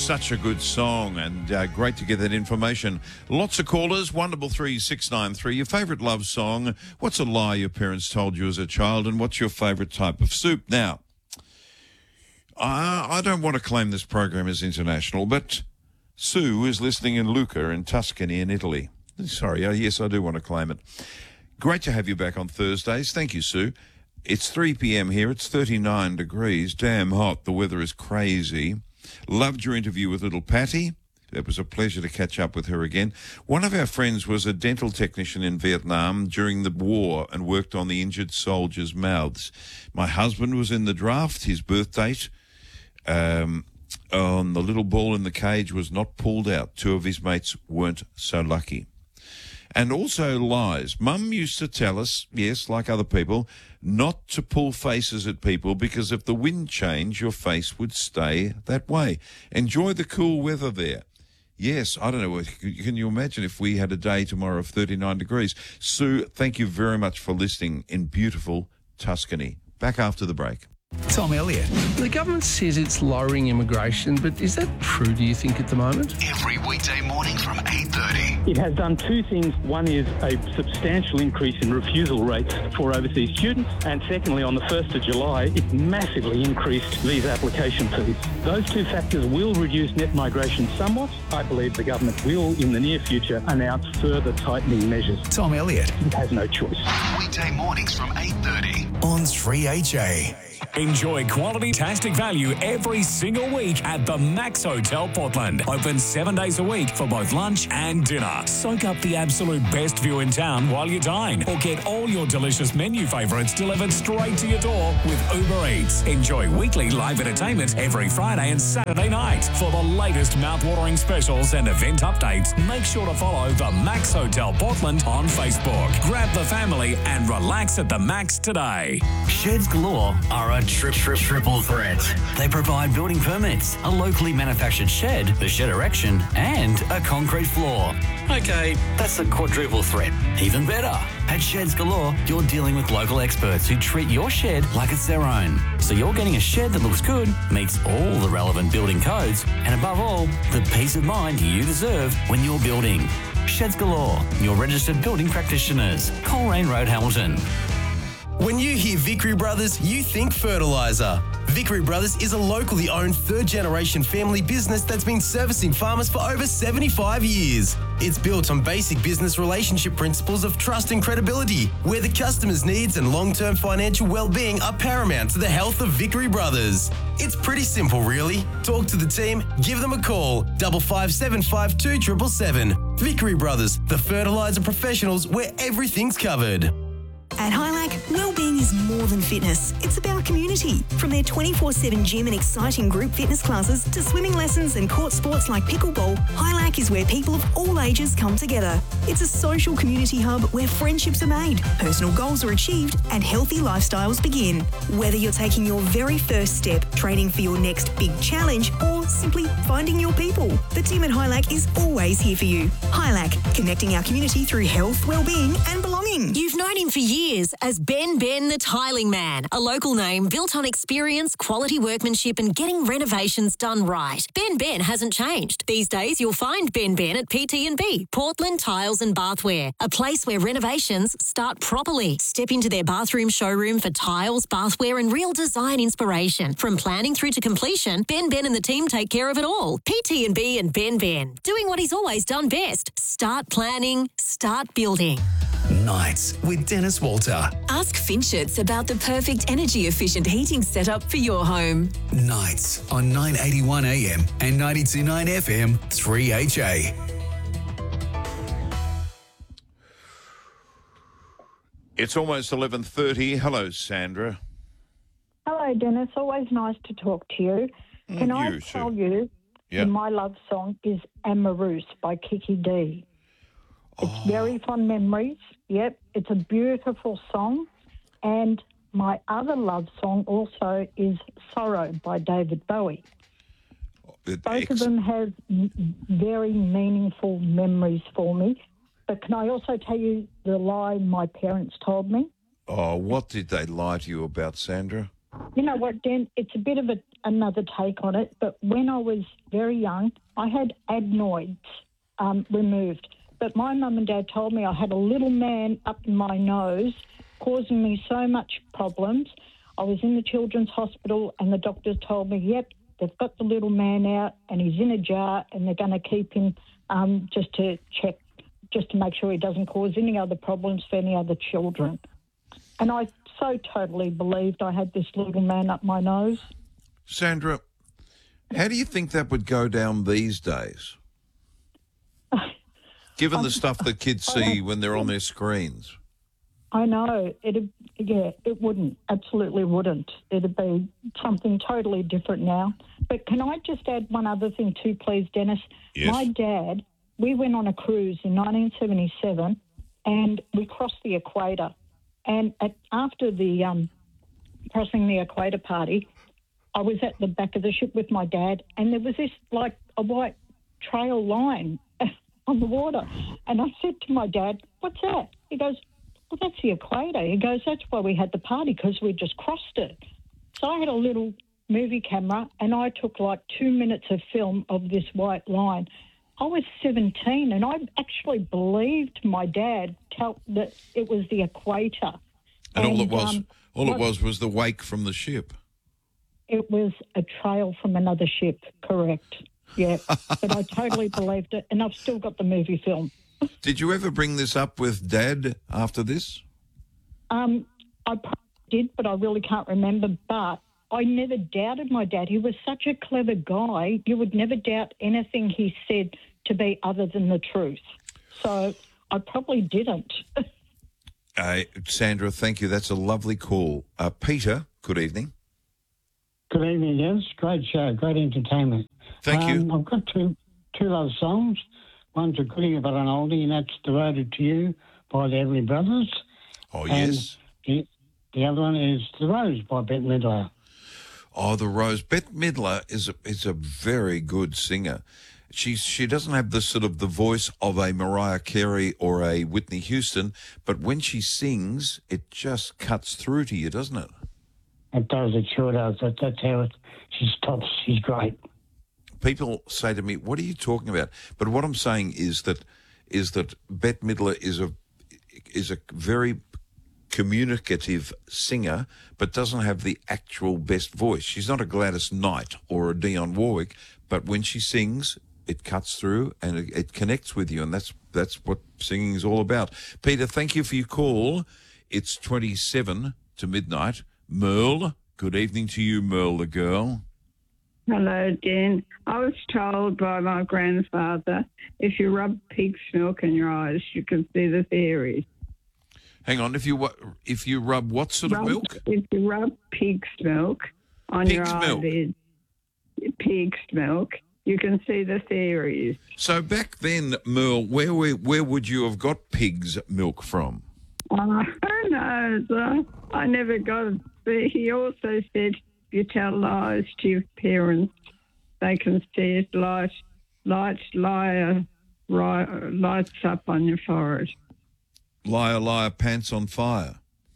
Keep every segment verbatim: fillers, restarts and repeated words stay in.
Such a good song, and uh, great to get that information. Lots of callers, one double three six nine three. Your favourite love song, what's a lie your parents told you as a child, and what's your favourite type of soup? Now, I, I don't want to claim this program as international, but Sue is listening in Lucca in Tuscany in Italy. Sorry, uh, yes, I do want to claim it. Great to have you back on Thursdays. Thank you, Sue. It's three p.m. here. It's thirty-nine degrees. Damn hot. The weather is crazy. Loved your interview with little Patty. It was a pleasure to catch up with her again. One of our friends was a dental technician in Vietnam during the war and worked on the injured soldiers' mouths. My husband was in the draft. His birth date um, on the little ball in the cage was not pulled out. Two of his mates weren't so lucky. And also lies. Mum used to tell us, yes, like other people, not to pull faces at people because if the wind changed, your face would stay that way. Enjoy the cool weather there. Yes, I don't know. Can you imagine if we had a day tomorrow of thirty-nine degrees? Sue, thank you very much for listening in beautiful Tuscany. Back after the break. Tom Elliott. The government says it's lowering immigration, but is that true, do you think, at the moment? Every weekday morning from eight thirty. It has done two things. One is a substantial increase in refusal rates for overseas students, and secondly, on the first of July, it massively increased visa application fees. Those two factors will reduce net migration somewhat. I believe the government will, in the near future, announce further tightening measures. Tom Elliott. It has no choice. Weekday mornings from eight thirty. On three H A. Enjoy quality, fantastic value every single week at the Max Hotel Portland. Open seven days a week for both lunch and dinner. Soak up the absolute best view in town while you dine, or get all your delicious menu favourites delivered straight to your door with Uber Eats. Enjoy weekly live entertainment every Friday and Saturday night. For the latest mouth-watering specials and event updates, make sure to follow the Max Hotel Portland on Facebook. Grab the family and relax at the Max today. Sheds Galore are a tri- tri- triple threat. They provide building permits, a locally manufactured shed, the shed erection, and a concrete floor. Okay, that's a quadruple threat. Even better. At Sheds Galore, you're dealing with local experts who treat your shed like it's their own. So you're getting a shed that looks good, meets all the relevant building codes, and above all, the peace of mind you deserve when you're building. Sheds Galore, your registered building practitioners. Coleraine Road, Hamilton. When you hear Vickery Brothers, you think fertiliser. Vickery Brothers is a locally owned third-generation family business that's been servicing farmers for over seventy-five years. It's built on basic business relationship principles of trust and credibility, where the customer's needs and long-term financial well-being are paramount to the health of Vickery Brothers. It's pretty simple, really. Talk to the team, give them a call, double five seven five two triple seven. Vickery Brothers, the fertiliser professionals where everything's covered. At Highlight, wellbeing is more than fitness. It's about community. From their twenty-four seven gym and exciting group fitness classes to swimming lessons and court sports like pickleball, Highlight is where people of all ages come together. It's a social community hub where friendships are made, personal goals are achieved, and healthy lifestyles begin. Whether you're taking your very first step, training for your next big challenge, or simply finding your people, the team at Highlight is always here for you. Highlight, connecting our community through health, wellbeing, and belonging. You've known him for years as Ben Ben the Tiling Man, a local name built on experience, quality workmanship and getting renovations done right. Ben Ben hasn't changed. These days you'll find Ben Ben at P T and B, Portland Tiles and Bathware, a place where renovations start properly. Step into their bathroom showroom for tiles, bathware and real design inspiration. From planning through to completion, Ben Ben and the team take care of it all. P T and B and Ben Ben, doing what he's always done best. Start planning, start building. Nights with Dennis Walter. Ask Finchets about the perfect energy-efficient heating setup for your home. Nights on nine eighty-one A M and ninety-two point nine F M, three H A. It's almost eleven thirty. Hello, Sandra. Hello, Dennis. Always nice to talk to you. Can Mm, I you tell too. you Yeah. that my love song is Amarous by Kiki D. It's Oh. very fond memories. Yep, it's a beautiful song. And my other love song also is Sorrow by David Bowie. It- Both ex- of them have m- very meaningful memories for me. But can I also tell you the lie my parents told me? Oh, what did they lie to you about, Sandra? You know what, Dan? It's a bit of a, another take on it, but when I was very young, I had adenoids um, removed. But my mum and dad told me I had a little man up in my nose causing me so much problems. I was in the children's hospital and the doctors told me, yep, they've got the little man out and he's in a jar and they're going to keep him um, just to check, just to make sure he doesn't cause any other problems for any other children. And I so totally believed I had this little man up my nose. Sandra, how do you think that would go down these days? Given the stuff that kids see when they're on their screens. I know. It'd, yeah, it wouldn't. Absolutely wouldn't. It'd be something totally different now. But can I just add one other thing too, please, Dennis? Yes. My dad, we went on a cruise in nineteen seventy-seven and we crossed the equator. And at, after the um, crossing the equator party, I was at the back of the ship with my dad and there was this, like, a white trail line on the water. And I said to my dad, what's that? He goes, well, that's the equator. He goes, that's why we had the party, because we just crossed it. So I had a little movie camera and I took like two minutes of film of this white line. I was seventeen and I actually believed my dad tell that it was the equator. And, and all it was, um, all what, it was was the wake from the ship. It was a trail from another ship, correct. Yeah, but I totally believed it, and I've still got the movie film. Did you ever bring this up with Dad after this? Um, I probably did, but I really can't remember. But I never doubted my dad. He was such a clever guy. You would never doubt anything he said to be other than the truth. So I probably didn't. uh, Sandra, thank you. That's a lovely call. Uh, Peter, good evening. Good evening, Dennis. Great show, great entertainment. Thank um, you. I've got two two love songs. One's a goodie but an oldie, and that's Devoted to You by the Everly Brothers. Oh, and yes. The, the other one is The Rose by Bette Midler. Oh, The Rose. Bette Midler is a, is a very good singer. She's, she doesn't have the sort of the voice of a Mariah Carey or a Whitney Houston, but when she sings, it just cuts through to you, doesn't it? It does, it sure does. That, that's how it, she's tops, she's great. People say to me, what are you talking about? But what I'm saying is that is that Bette Midler is a is a very communicative singer, but doesn't have the actual best voice. She's not a Gladys Knight or a Dionne Warwick, but when she sings, it cuts through and it, it connects with you, and that's that's what singing is all about. Peter, thank you for your call. It's twenty-seven to midnight. Merle, good evening to you, Merle the girl. Hello, Dan. I was told by my grandfather, if you rub pig's milk in your eyes, you can see the fairies. Hang on, if you if you rub what sort rub, of milk? If you rub pig's milk on pig's your milk. eyelid, pig's milk, you can see the fairies. So back then, Merle, where where, where would you have got pig's milk from? Oh, who knows? I never got it. But he also said, if you tell lies to your parents, they can see it light, light, liar, lights up on your forehead. Liar, liar, pants on fire.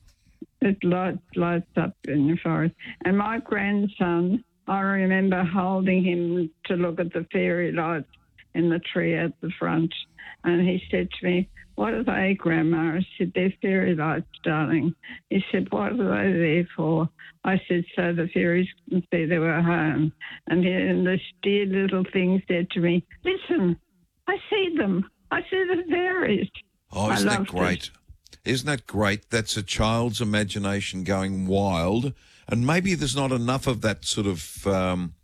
It lights, lights up in your forehead. And my grandson, I remember holding him to look at the fairy lights in the tree at the front. And he said to me, what are they, Grandma? I said, they're fairy lights, darling. He said, what are they there for? I said, so the fairies can see they were home. And, he, and this dear little thing said to me, listen, I see them. I see the fairies. Oh, isn't that great? It. Isn't that great? That's a child's imagination going wild. And maybe there's not enough of that sort of um,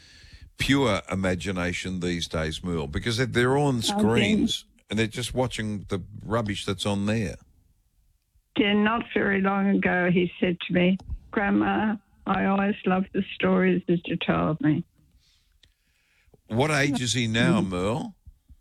pure imagination these days, Merle, because they're, they're all on screens. Okay. And they're just watching the rubbish that's on there. Yeah, not very long ago, he said to me, Grandma, I always loved the stories that you told me. What age is he now, Merle?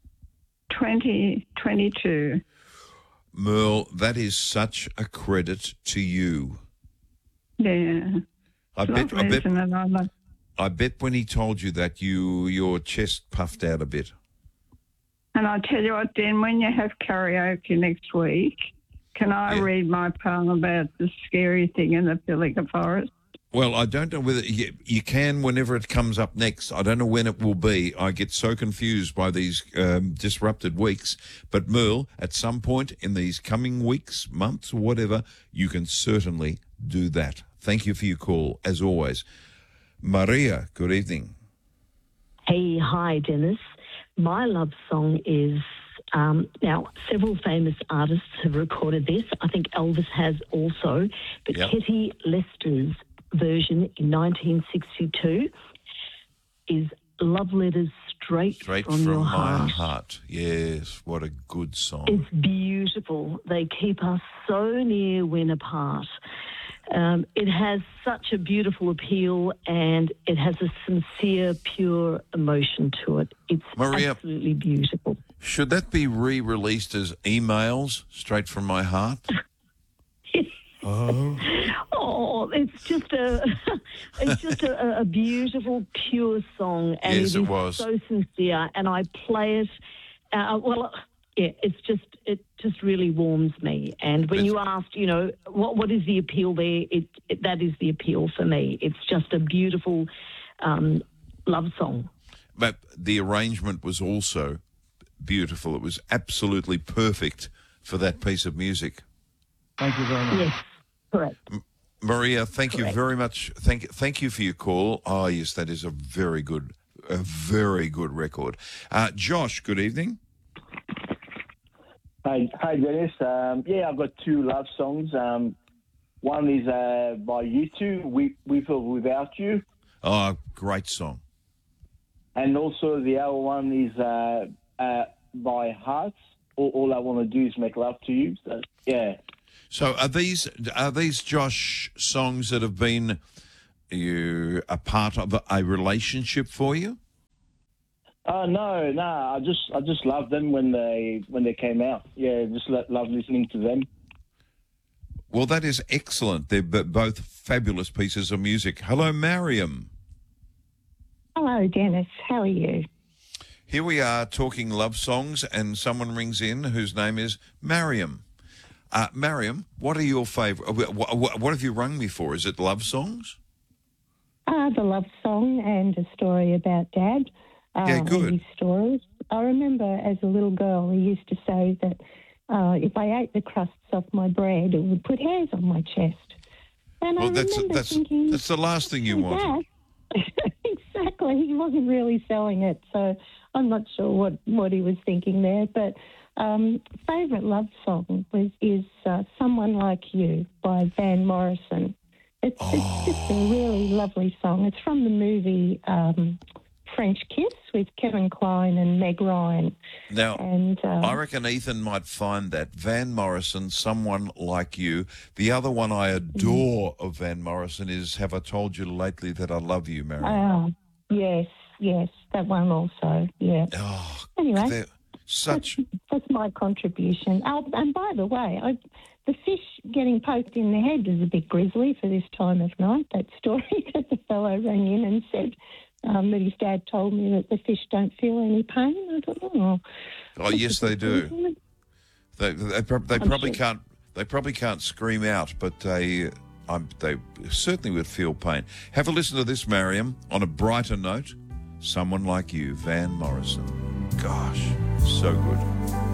Twenty, twenty-two. Merle, that is such a credit to you. Yeah. I bet, I bet, I, love- I bet when he told you that, you your chest puffed out a bit. And I tell you what, Dan, when you have karaoke next week, can I yeah. read my poem about the scary thing in the Pilliga Forest? Well, I don't know whether you, you can whenever it comes up next. I don't know when it will be. I get so confused by these um, disrupted weeks. But Merle, at some point in these coming weeks, months, or whatever, you can certainly do that. Thank you for your call, as always. Maria, good evening. Hey, hi, Dennis. My love song is, um, now, several famous artists have recorded this. I think Elvis has also, but Yep. Ketty Lester's version in nineteen sixty-two is Love Letters Straight, Straight from, from Your my Heart. heart. Yes, what a good song. It's beautiful. They keep us so near when apart. Um, it has such a beautiful appeal, and it has a sincere, pure emotion to it. It's Maria, absolutely beautiful. Should that be re-released as emails, Straight from my heart? Oh. Oh, it's just a, it's just a, a beautiful, pure song, and Yes, it it is was. so sincere. And I play it. Uh, well, yeah, it's just it just really warms me. And when you asked, you know, what what is the appeal there? It, it that is the appeal for me. It's just a beautiful um, love song. But the arrangement was also beautiful. It was absolutely perfect for that piece of music. Thank you very much. Yes, correct. Maria, thank you Correct. very much. Thank thank you for your call. Oh, yes, that is a very good, a very good record. Uh, Josh, good evening. Hi, hi Dennis. Um, yeah, I've got two love songs. Um, one is uh, by U two, We We Feel Without You, Oh, great song. and also the other one is uh, uh, by Hearts. All, all I want to do is make love to you. So, yeah. So are these are these Josh songs that have been you a part of a, a relationship for you? Oh no, no. I just I just loved them when they when they came out. Yeah, just lo- love listening to them. Well, that is excellent. They're b- both fabulous pieces of music. Hello, Mariam. Hello, Dennis. How are you? Here we are talking love songs, and someone rings in whose name is Mariam. Uh, Mariam, what are your favourite? What, what, what have you rung me for? Is it love songs? Uh, the love song and a story about Dad. Uh, Yeah, good. and his stories. I remember as a little girl, he used to say that uh, if I ate the crusts off my bread, it would put hairs on my chest. And Well, I that's remember that's thinking, that's the last thing you "Hey, want. Dad." Exactly. He wasn't really selling it, so I'm not sure what, what he was thinking there. But um, favourite love song was is uh, "Someone Like You" by Van Morrison. It's, it's just a really lovely song. It's from the movie um, French Kiss with Kevin Kline and Meg Ryan. Now, And, uh, I reckon Ethan might find that Van Morrison, Someone Like You. The other one I adore of Van Morrison is Have I Told You Lately That I Love You, Mariam? Oh, yes, yes, that one also, yeah. Oh, anyway, they're such... that's, that's my contribution. Oh, and by the way, I, the fish getting poked in the head is a bit grisly for this time of night. That story that the fellow rang in and said um, that his dad told me that the fish don't feel any pain. I thought, oh, Oh, yes, they do. They they, prob- they I'm probably sure. can't they probably can't scream out, but they um, they certainly would feel pain. Have a listen to this, Mariam. On a brighter note, Someone Like You, Van Morrison. Gosh, so good.